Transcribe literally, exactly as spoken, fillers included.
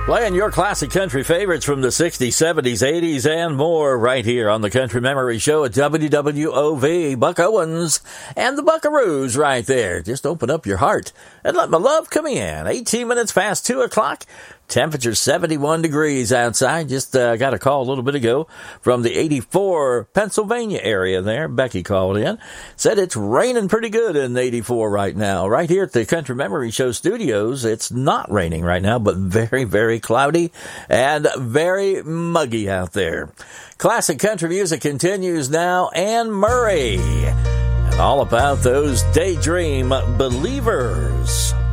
Playing your classic country favorites from the sixties, seventies, eighties, and more right here on the Country Memory Show at W W O V. Buck Owens and the Buckaroos right there. Just open up your heart and let my love come in. eighteen minutes past two o'clock. Temperature seventy-one degrees outside. Just uh, got a call a little bit ago from the eighty-four Pennsylvania area there. Becky called in. Said it's raining pretty good in eighty-four right now. Right here at the Country Memory Show studios, it's not raining right now, but very, very cloudy and very muggy out there. Classic country music continues now. Anne Murray. And all about those Daydream Believers.